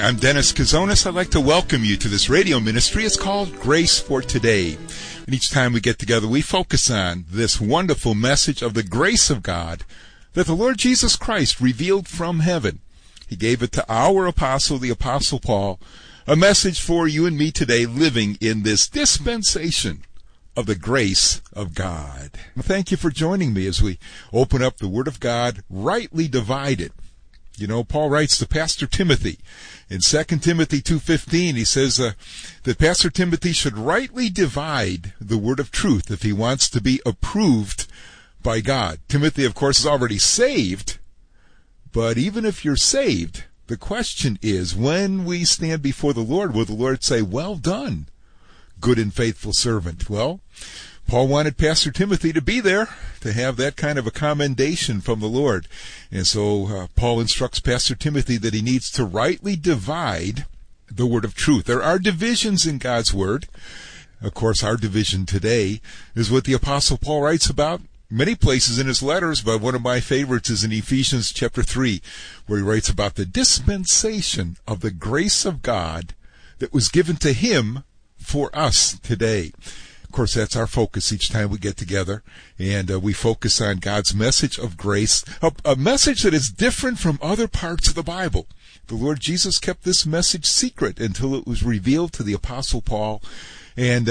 I'm Dennis Kazonis. I'd like to welcome you to this radio ministry. It's called Grace for Today. And each time we get together, we focus on this wonderful message of the grace of God that the Lord Jesus Christ revealed from heaven. He gave it to our apostle, the Apostle Paul, a message for you and me today living in this dispensation of the grace of God. Thank you for joining me as we open up the Word of God, rightly divided. You know, Paul writes to Pastor Timothy in 2 Timothy 2:15. He says that Pastor Timothy should rightly divide the word of truth if he wants to be approved by God. Timothy, of course, is already saved, but even if you're saved, the question is, when we stand before the Lord, will the Lord say, "Well done, good and faithful servant"? Well, Paul wanted Pastor Timothy to be there, to have that kind of a commendation from the Lord. And so Paul instructs Pastor Timothy that he needs to rightly divide the word of truth. There are divisions in God's word. Of course, our division today is what the Apostle Paul writes about many places in his letters, but one of my favorites is in Ephesians chapter 3, where he writes about the dispensation of the grace of God that was given to him for us today. Of course, that's our focus each time we get together, and we focus on God's message of grace, a message that is different from other parts of the Bible. The Lord Jesus kept this message secret until it was revealed to the Apostle Paul. And,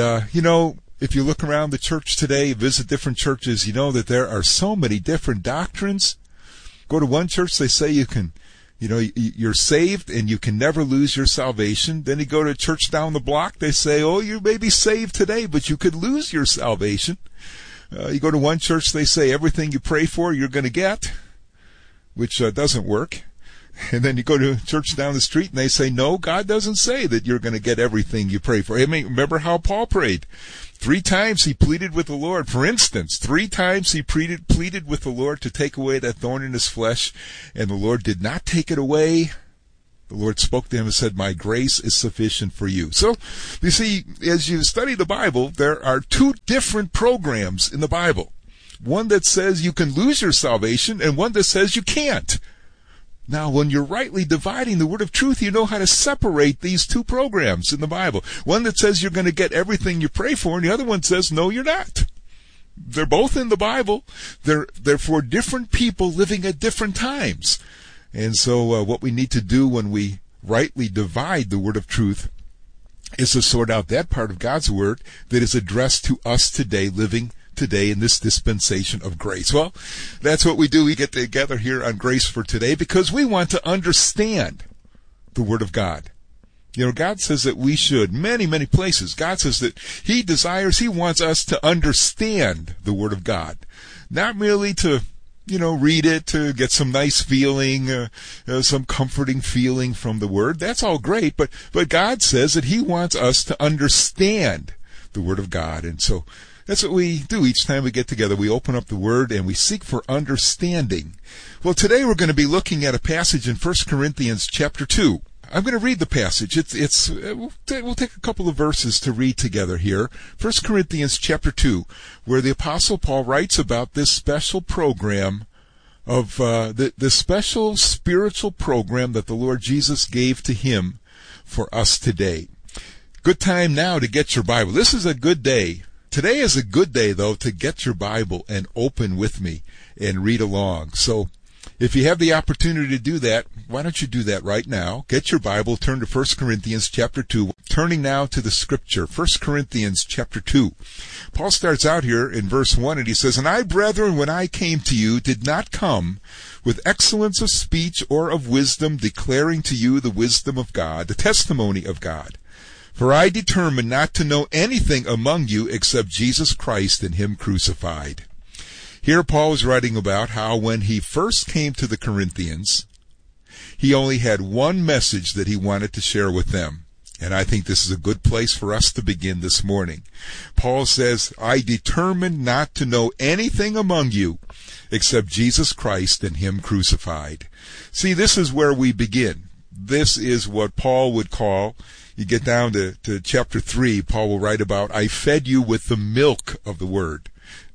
if you look around the church today, visit different churches, you know that there are so many different doctrines. Go to one church, they say you're saved and you can never lose your salvation. Then you go to a church down the block, they say, oh, you may be saved today, but you could lose your salvation. You go to one church, they say everything you pray for, you're going to get, which doesn't work. And then you go to a church down the street and they say, no, God doesn't say that you're going to get everything you pray for. I mean, remember how Paul prayed. 3 times he pleaded with the Lord. For instance, 3 times he pleaded with the Lord to take away that thorn in his flesh, and the Lord did not take it away. The Lord spoke to him and said, my grace is sufficient for you. So, you see, as you study the Bible, there are 2 different programs in the Bible. One that says you can lose your salvation, and one that says you can't. Now, when you're rightly dividing the word of truth, you know how to separate these 2 programs in the Bible. One that says you're going to get everything you pray for, and the other one says, no, you're not. They're both in the Bible. They're for different people living at different times. And so what we need to do when we rightly divide the word of truth is to sort out that part of God's word that is addressed to us today, living today in this dispensation of grace. Well, that's what we do. We get together here on Grace for Today because we want to understand the Word of God. You know, God says that we should, many, many places, God says that He wants us to understand the Word of God. Not merely to, read it, to get some nice feeling, some comforting feeling from the Word. That's all great, but God says that He wants us to understand the Word of God. And so, that's what we do each time we get together. We open up the Word and we seek for understanding. Well, today we're going to be looking at a passage in 1 Corinthians chapter 2. I'm going to read the passage. We'll take a couple of verses to read together here. 1 Corinthians chapter 2, where the Apostle Paul writes about this special program of the special spiritual program that the Lord Jesus gave to him for us today. Good time now to get your Bible. This is a good day. Today is a good day, though, to get your Bible and open with me and read along. So if you have the opportunity to do that, why don't you do that right now? Get your Bible, turn to 1 Corinthians chapter 2. Turning now to the Scripture, 1 Corinthians chapter 2. Paul starts out here in verse 1 and he says, And I, brethren, when I came to you, did not come with excellence of speech or of wisdom, declaring to you the wisdom of God, the testimony of God. For I determined not to know anything among you except Jesus Christ and Him crucified. Here Paul is writing about how when he first came to the Corinthians, he only had one message that he wanted to share with them. And I think this is a good place for us to begin this morning. Paul says, I determined not to know anything among you except Jesus Christ and Him crucified. See, this is where we begin. This is what Paul would call, you get down to chapter 3, Paul will write about, I fed you with the milk of the word.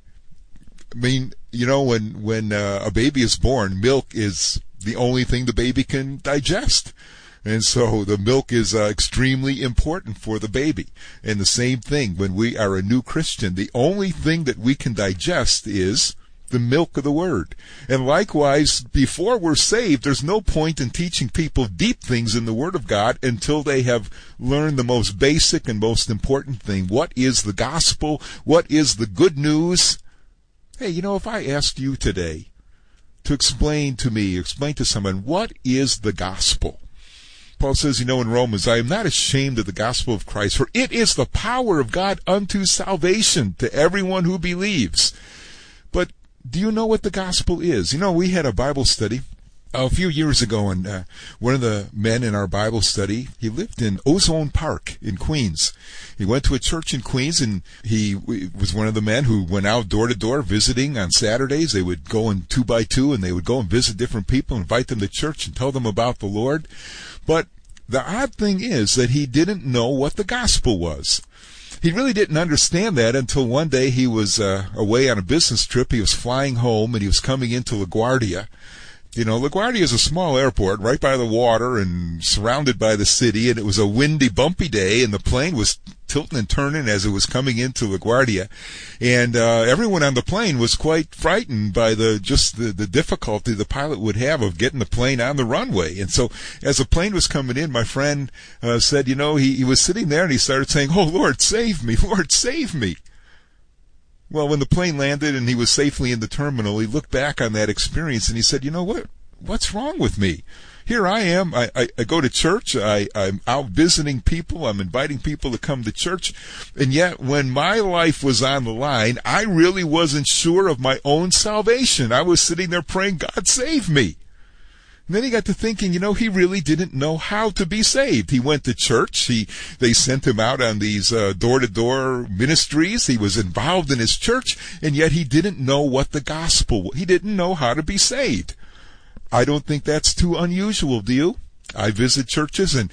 I mean, when a baby is born, milk is the only thing the baby can digest. And so the milk is extremely important for the baby. And the same thing, when we are a new Christian, the only thing that we can digest is the milk of the Word. And likewise, before we're saved, there's no point in teaching people deep things in the Word of God until they have learned the most basic and most important thing. What is the gospel? What is the good news? Hey, if I asked you today to explain to someone, what is the gospel? Paul says, in Romans, I am not ashamed of the gospel of Christ, for it is the power of God unto salvation to everyone who believes. But do you know what the gospel is? We had a Bible study a few years ago, and one of the men in our Bible study, he lived in Ozone Park in Queens. He went to a church in Queens, and he was one of the men who went out door to door visiting on Saturdays. They would go in 2 by 2, and they would go and visit different people, invite them to church, and tell them about the Lord. But the odd thing is that he didn't know what the gospel was. He really didn't understand that until one day he was away on a business trip. He was flying home, and he was coming into LaGuardia. LaGuardia is a small airport right by the water and surrounded by the city, and it was a windy, bumpy day, and the plane was tilting and turning as it was coming into LaGuardia. And everyone on the plane was quite frightened by the difficulty the pilot would have of getting the plane on the runway. And so as the plane was coming in, my friend said, he was sitting there and he started saying, "Oh, Lord, save me, Lord, save me." Well, when the plane landed and he was safely in the terminal, he looked back on that experience and he said, what's wrong with me? Here I am. I go to church. I'm out visiting people. I'm inviting people to come to church. And yet when my life was on the line, I really wasn't sure of my own salvation. I was sitting there praying, God, save me. And then he got to thinking, he really didn't know how to be saved. He went to church. They sent him out on these door-to-door ministries. He was involved in his church, and yet he didn't know what the gospel was. He didn't know how to be saved. I don't think that's too unusual, do you? I visit churches, and,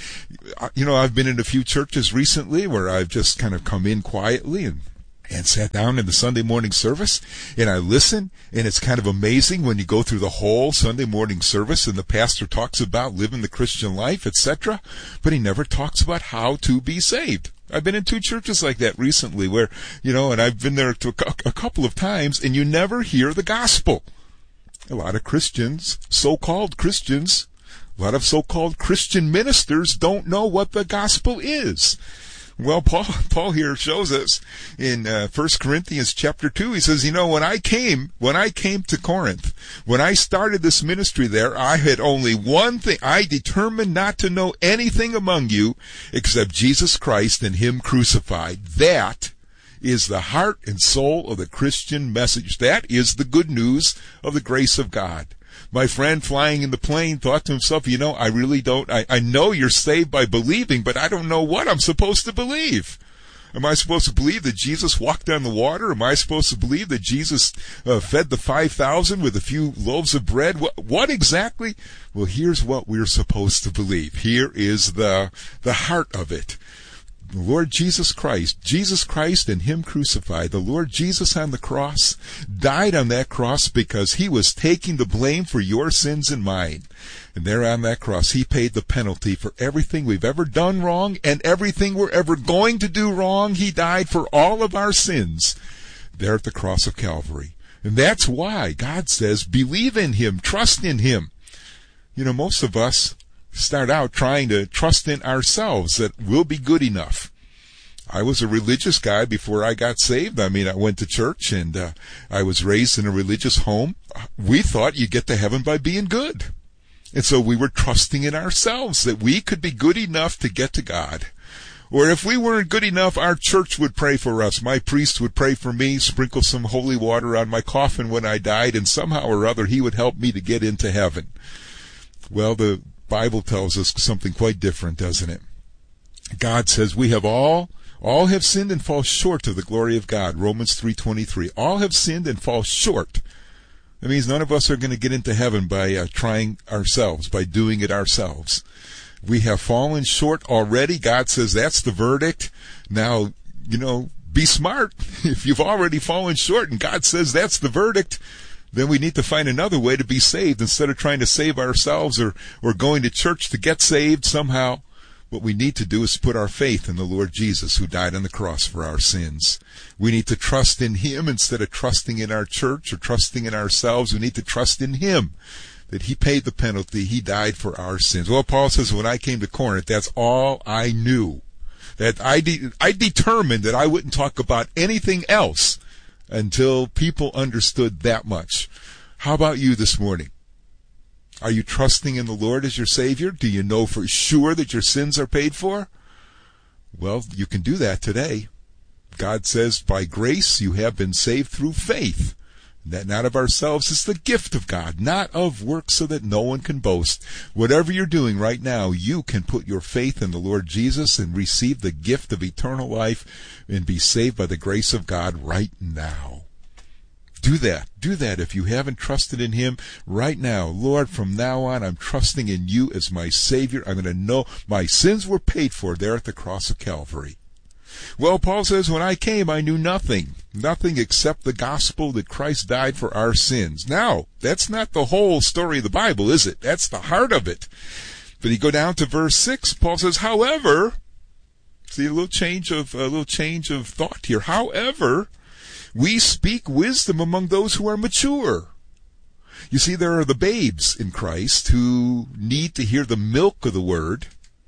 I've been in a few churches recently where I've just kind of come in quietly and sat down in the Sunday morning service, and I listen, and it's kind of amazing when you go through the whole Sunday morning service and the pastor talks about living the Christian life, etc., but he never talks about how to be saved. I've been in 2 churches like that recently where, and I've been there a couple of times, and you never hear the gospel. A lot of Christians, so-called Christians, a lot of so-called Christian ministers don't know what the gospel is. Well, Paul here shows us in 1 Corinthians chapter 2, he says, when I came to Corinth, when I started this ministry there, I had only one thing. I determined not to know anything among you except Jesus Christ and Him crucified. That is the heart and soul of the Christian message. That is the good news of the grace of God. My friend flying in the plane thought to himself, I really don't, I know you're saved by believing, but I don't know what I'm supposed to believe. Am I supposed to believe that Jesus walked on the water? Am I supposed to believe that Jesus fed the 5,000 with a few loaves of bread? What exactly? Well, here's what we're supposed to believe. Here is the heart of it. The Lord Jesus Christ and Him crucified. The Lord Jesus on the cross died on that cross because He was taking the blame for your sins and mine. And there on that cross, He paid the penalty for everything we've ever done wrong and everything we're ever going to do wrong. He died for all of our sins there at the cross of Calvary. And that's why God says, believe in Him, trust in Him. Most of us start out trying to trust in ourselves that we'll be good enough. I was a religious guy before I got saved. I went to church and I was raised in a religious home. We thought you get to heaven by being good. And so we were trusting in ourselves that we could be good enough to get to God. Or if we weren't good enough, our church would pray for us. My priest would pray for me, sprinkle some holy water on my coffin when I died, and somehow or other he would help me to get into heaven. Well, the Bible tells us something quite different, doesn't it? God says we have all have sinned and fall short of the glory of God. Romans 3:23. All have sinned and fall short. That means none of us are going to get into heaven by trying ourselves, by doing it ourselves. We have fallen short already. God says that's the verdict. Now, be smart. If you've already fallen short and God says that's the verdict, then we need to find another way to be saved instead of trying to save ourselves or going to church to get saved somehow. What we need to do is put our faith in the Lord Jesus, who died on the cross for our sins. We need to trust in Him instead of trusting in our church or trusting in ourselves. We need to trust in Him, that He paid the penalty. He died for our sins. Well, Paul says, when I came to Corinth, that's all I knew. That I determined that I wouldn't talk about anything else until people understood that much. How about you this morning? Are you trusting in the Lord as your Savior? Do you know for sure that your sins are paid for? Well, you can do that today. God says, by grace you have been saved through faith. That not of ourselves, is the gift of God, not of works, so that no one can boast. Whatever you're doing right now, you can put your faith in the Lord Jesus and receive the gift of eternal life and be saved by the grace of God right now. Do that. Do that if you haven't trusted in Him right now. Lord, from now on, I'm trusting in You as my Savior. I'm going to know my sins were paid for there at the cross of Calvary. Well, Paul says, when I came, I knew nothing except the gospel that Christ died for our sins. Now, that's not the whole story of the Bible, is it? That's the heart of it. But you go down to verse 6, Paul says, however, see a little change of thought here. However, we speak wisdom among those who are mature. You see, there are the babes in Christ who need to hear the milk of the word.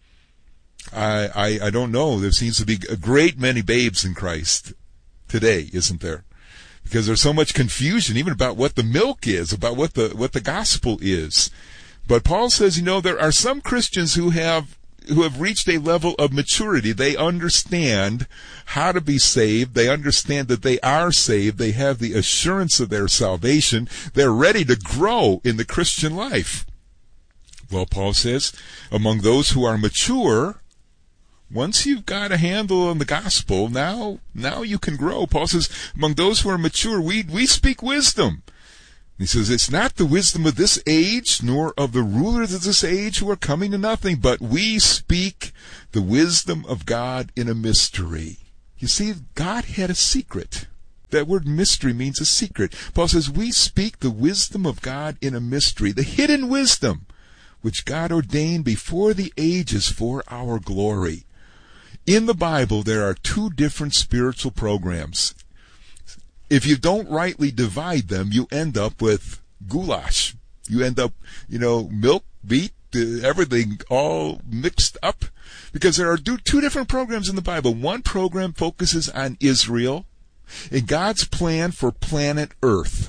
I don't know. There seems to be a great many babes in Christ today, isn't there? Because there's so much confusion even about what the milk is, about what the gospel is. But Paul says, there are some Christians who have reached a level of maturity. They understand how to be saved. They understand that they are saved. They have the assurance of their salvation. They're ready to grow in the Christian life. Well, Paul says, among those who are mature, once you've got a handle on the gospel, now you can grow. Paul says, among those who are mature, we speak wisdom. He says, it's not the wisdom of this age, nor of the rulers of this age who are coming to nothing, but we speak the wisdom of God in a mystery. You see, God had a secret. That word mystery means a secret. Paul says, we speak the wisdom of God in a mystery, the hidden wisdom, which God ordained before the ages for our glory. In the Bible, there are two different spiritual programs. If you don't rightly divide them, you end up with goulash. You end up, milk, meat, everything all mixed up. Because there are two different programs in the Bible. One program focuses on Israel and God's plan for planet Earth.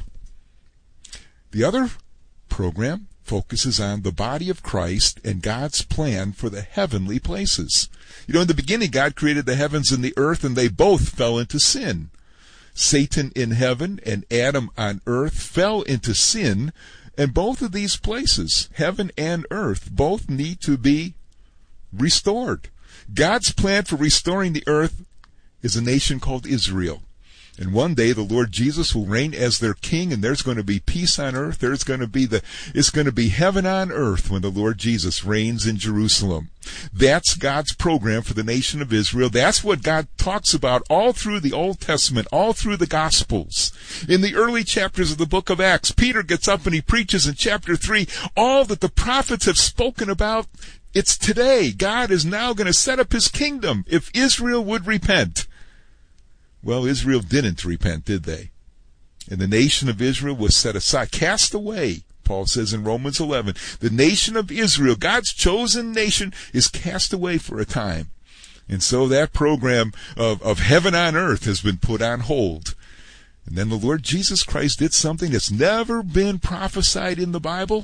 The other program focuses on the body of Christ and God's plan for the heavenly places. In the beginning, God created the heavens and the earth, and they both fell into sin. Satan in heaven and Adam on earth fell into sin, and both of these places, heaven and earth, both need to be restored. God's plan for restoring the earth is a nation called Israel. And one day the Lord Jesus will reign as their king, and there's going to be peace on earth. It's going to be heaven on earth when the Lord Jesus reigns in Jerusalem. That's God's program for the nation of Israel. That's what God talks about all through the Old Testament, all through the Gospels. In the early chapters of the book of Acts, Peter gets up and he preaches in chapter 3 all that the prophets have spoken about. It's today. God is now going to set up His kingdom if Israel would repent. Well, Israel didn't repent, did they? And the nation of Israel was set aside, cast away. Paul says in Romans 11, the nation of Israel, God's chosen nation, is cast away for a time. And so that program of heaven on earth has been put on hold. And then the Lord Jesus Christ did something that's never been prophesied in the Bible.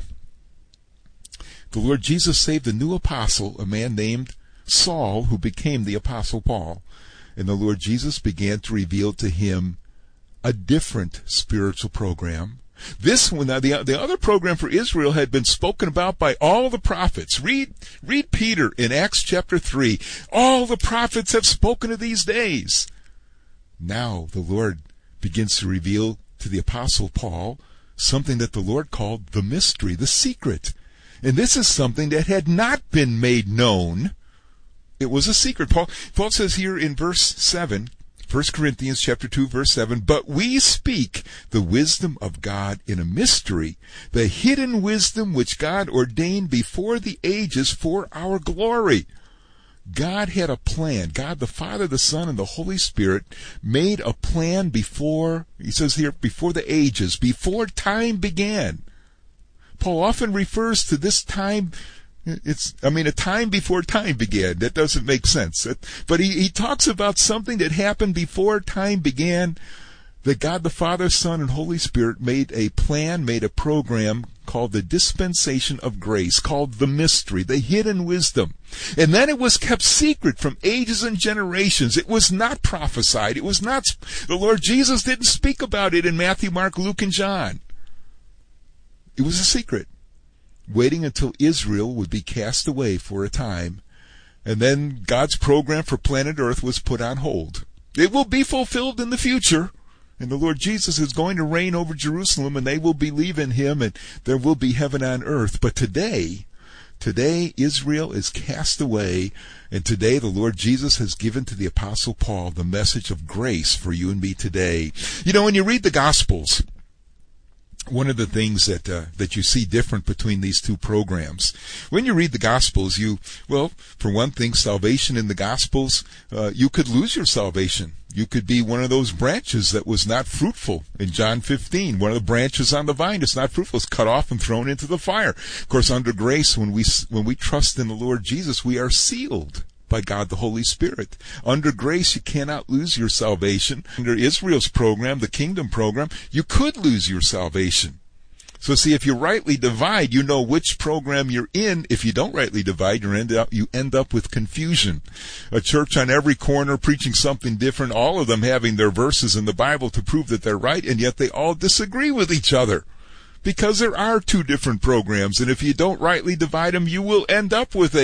The Lord Jesus saved a new apostle, a man named Saul, who became the Apostle Paul. And the Lord Jesus began to reveal to him a different spiritual program. This one, the other program for Israel had been spoken about by all the prophets. Read Peter in Acts chapter 3. All the prophets have spoken of these days. Now the Lord begins to reveal to the Apostle Paul something that the Lord called the mystery, the secret. And this is something that had not been made known. It was a secret. Paul says here in verse 7, 1 Corinthians chapter 2, verse 7, but we speak the wisdom of God in a mystery, the hidden wisdom which God ordained before the ages for our glory. God had a plan. God the Father, the Son, and the Holy Spirit made a plan before, he says here, before the ages, before time began. Paul often refers to this time, a time before time began. That doesn't make sense. But he talks about something that happened before time began, that God the Father, Son, and Holy Spirit made a plan, made a program called the dispensation of grace, called the mystery, the hidden wisdom. And then it was kept secret from ages and generations. It was not prophesied. It was not, the Lord Jesus didn't speak about it in Matthew, Mark, Luke, and John. It was a secret, waiting until Israel would be cast away for a time, and then God's program for planet Earth was put on hold. It will be fulfilled in the future, and the Lord Jesus is going to reign over Jerusalem, and they will believe in him, and there will be heaven on earth. But today Israel is cast away, and today the Lord Jesus has given to the Apostle Paul the message of grace for you and me today. You know, when you read the Gospels, one of the things that you see different between these two programs, when you read the Gospels, for one thing, salvation in the Gospels, you could lose your salvation. You could be one of those branches that was not fruitful in John 15. One of the branches on the vine is not fruitful. It's cut off and thrown into the fire. Of course, under grace, when we trust in the Lord Jesus, we are sealed by God the Holy Spirit. Under grace, you cannot lose your salvation. Under Israel's program, the kingdom program, you could lose your salvation. So see, if you rightly divide, you know which program you're in. If you don't rightly divide, you end up with confusion. A church on every corner preaching something different, all of them having their verses in the Bible to prove that they're right, and yet they all disagree with each other. Because there are two different programs, and if you don't rightly divide them, you will end up with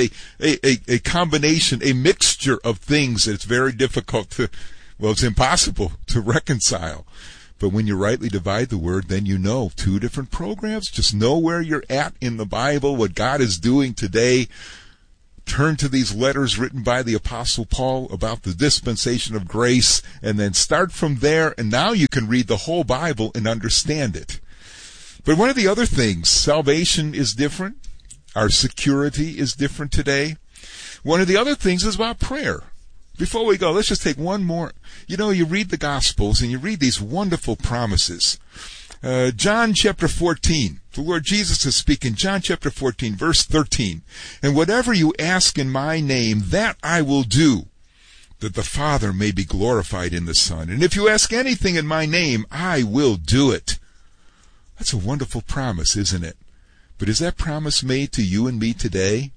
a combination, a mixture of things that it's very difficult it's impossible to reconcile. But when you rightly divide the word, then you know two different programs. Just know where you're at in the Bible, what God is doing today. Turn to these letters written by the Apostle Paul about the dispensation of grace, and then start from there, and now you can read the whole Bible and understand it. But one of the other things, salvation is different. Our security is different today. One of the other things is about prayer. Before we go, let's just take one more. You know, you read the Gospels and you read these wonderful promises. John chapter 14, the Lord Jesus is speaking. John chapter 14, verse 13. And whatever you ask in my name, that I will do, that the Father may be glorified in the Son. And if you ask anything in my name, I will do it. That's a wonderful promise, isn't it? But is that promise made to you and me today?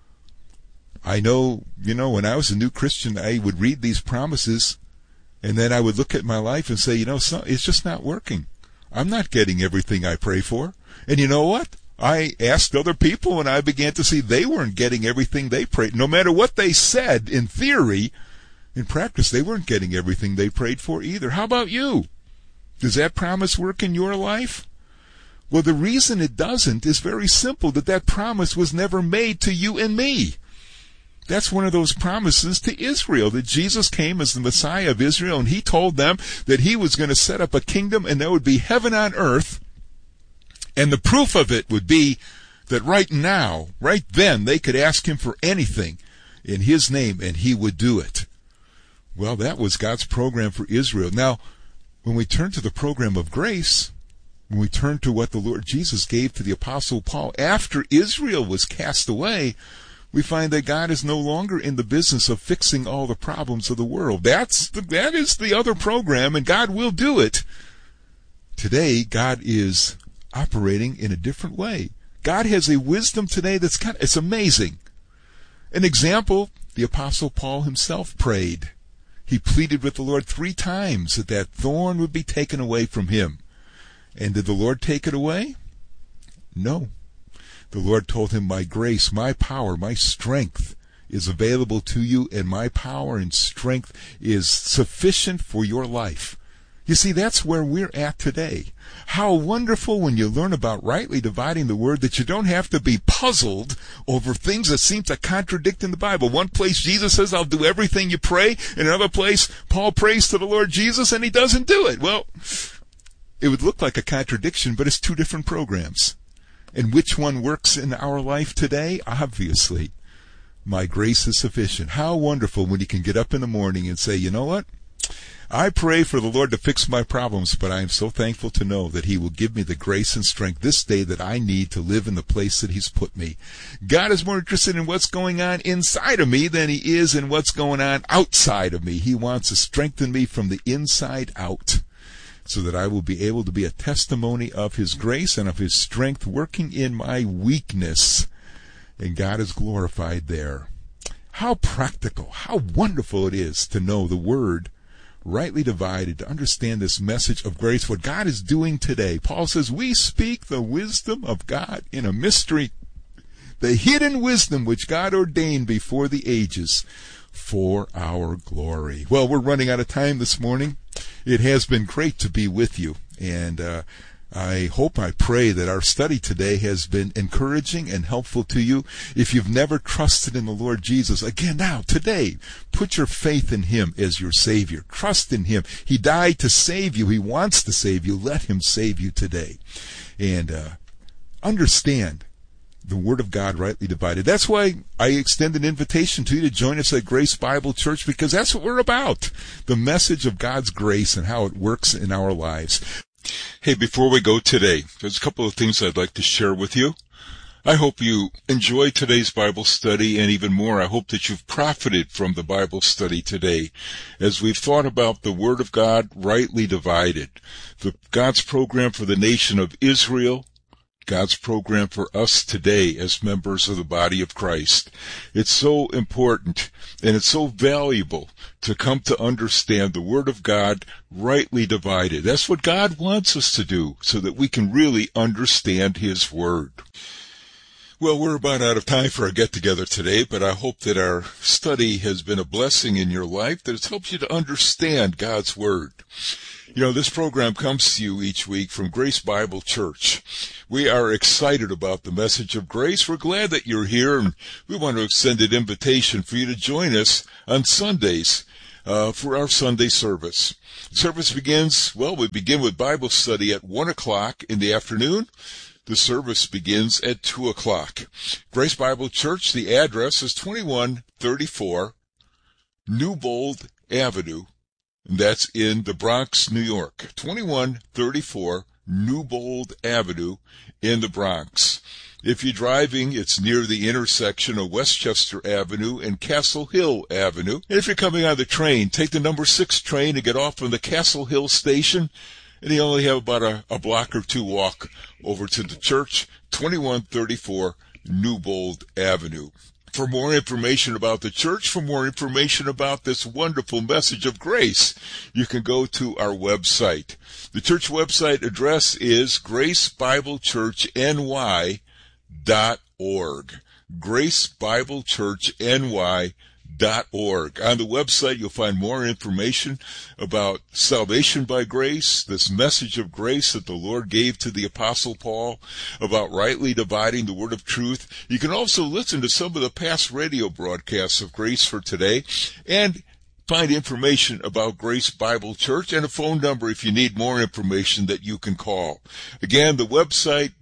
I know, when I was a new Christian, I would read these promises, and then I would look at my life and say, it's just not working. I'm not getting everything I pray for. And you know what? I asked other people, and I began to see they weren't getting everything they prayed. No matter what they said in theory, in practice, they weren't getting everything they prayed for either. How about you? Does that promise work in your life? Well, the reason it doesn't is very simple, that promise was never made to you and me. That's one of those promises to Israel, that Jesus came as the Messiah of Israel, and he told them that he was going to set up a kingdom, and there would be heaven on earth. And the proof of it would be that right now, right then, they could ask him for anything in his name, and he would do it. Well, that was God's program for Israel. Now, when we turn to the program of grace, when we turn to what the Lord Jesus gave to the Apostle Paul after Israel was cast away, we find that God is no longer in the business of fixing all the problems of the world. That is the other program, and God will do it. Today, God is operating in a different way. God has a wisdom today it's amazing. An example, the Apostle Paul himself prayed. He pleaded with the Lord 3 times that thorn would be taken away from him. And did the Lord take it away? No. The Lord told him, my grace, my power, my strength is available to you, and my power and strength is sufficient for your life. You see, that's where we're at today. How wonderful when you learn about rightly dividing the word that you don't have to be puzzled over things that seem to contradict in the Bible. One place Jesus says, I'll do everything you pray. In another place, Paul prays to the Lord Jesus and he doesn't do it. Well, it would look like a contradiction, but it's two different programs. And which one works in our life today? Obviously, my grace is sufficient. How wonderful when you can get up in the morning and say, you know what? I pray for the Lord to fix my problems, but I am so thankful to know that He will give me the grace and strength this day that I need to live in the place that He's put me. God is more interested in what's going on inside of me than He is in what's going on outside of me. He wants to strengthen me from the inside out so that I will be able to be a testimony of His grace and of His strength working in my weakness. And God is glorified there. How practical, how wonderful it is to know the Word rightly divided, to understand this message of grace, what God is doing today. Paul says, we speak the wisdom of God in a mystery, the hidden wisdom which God ordained before the ages for our glory. Well, we're running out of time this morning. It has been great to be with you, and I pray that our study today has been encouraging and helpful to you. If you've never trusted in the Lord Jesus, again now, today, put your faith in Him as your Savior. Trust in Him. He died to save you. He wants to save you. Let Him save you today. And understand the Word of God rightly divided. That's why I extend an invitation to you to join us at Grace Bible Church, because that's what we're about. The message of God's grace and how it works in our lives. Hey, before we go today, there's a couple of things I'd like to share with you. I hope you enjoyed today's Bible study, and even more, I hope that you've profited from the Bible study today as we've thought about the Word of God rightly divided, God's program for the nation of Israel, God's program for us today as members of the body of Christ. It's so important and it's so valuable to come to understand the Word of God rightly divided. That's what God wants us to do so that we can really understand His Word. Well, we're about out of time for our get-together today, but I hope that our study has been a blessing in your life, that it's helped you to understand God's Word. You know, this program comes to you each week from Grace Bible Church. We are excited about the message of grace. We're glad that you're here, and we want to extend an invitation for you to join us on Sundays for our Sunday service. Service begins, we begin with Bible study at 1 o'clock in the afternoon. The service begins at 2 o'clock. Grace Bible Church, the address is 2134 Newbold Avenue. That's in the Bronx, New York. 2134 Newbold Avenue in the Bronx. If you're driving, it's near the intersection of Westchester Avenue and Castle Hill Avenue. And if you're coming on the train, take the number 6 train and get off from the Castle Hill station. And you only have about a block or two walk over to the church, 2134 Newbold Avenue. For more information about the church, for more information about this wonderful message of grace, you can go to our website. The church website address is gracebiblechurchny.org. gracebiblechurchny.org. On the website, you'll find more information about salvation by grace, this message of grace that the Lord gave to the Apostle Paul, about rightly dividing the word of truth. You can also listen to some of the past radio broadcasts of Grace for Today and find information about Grace Bible Church and a phone number if you need more information that you can call. Again, the website,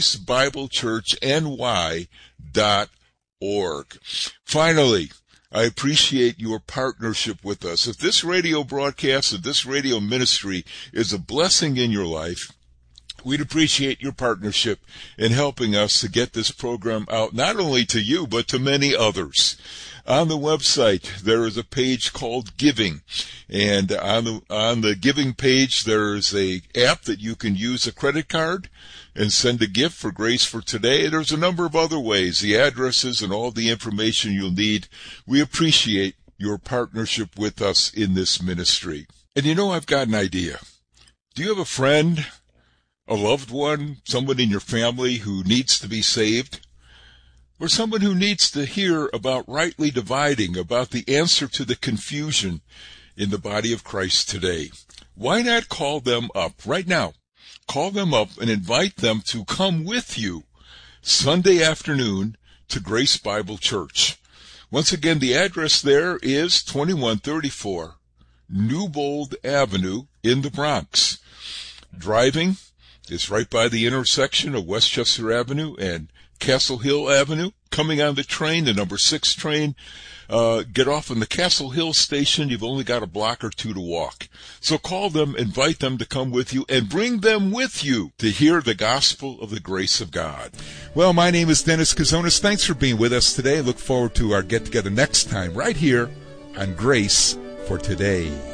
gracebiblechurchny.org. Finally, I appreciate your partnership with us. If this radio broadcast, if this radio ministry is a blessing in your life, we'd appreciate your partnership in helping us to get this program out, not only to you, but to many others. On the website, there is a page called Giving. And on the Giving page, there is a app that you can use a credit card and send a gift for Grace for Today. There's a number of other ways, the addresses and all the information you'll need. We appreciate your partnership with us in this ministry. And you know, I've got an idea. Do you have a friend, a loved one, someone in your family who needs to be saved? Or someone who needs to hear about rightly dividing, about the answer to the confusion in the body of Christ today? why not call them up right now? Call them up and invite them to come with you Sunday afternoon to Grace Bible Church. Once again, the address there is 2134 Newbold Avenue in the Bronx. Driving is right by the intersection of Westchester Avenue and Castle Hill Avenue. Coming on the train, the number 6 train, get off in the Castle Hill station. You've only got a block or two to walk. So call them, invite them to come with you, and bring them with you to hear the gospel of the grace of God. Well, my name is Dennis Kazonis. Thanks for being with us today. Look forward to our get-together next time right here on Grace for Today.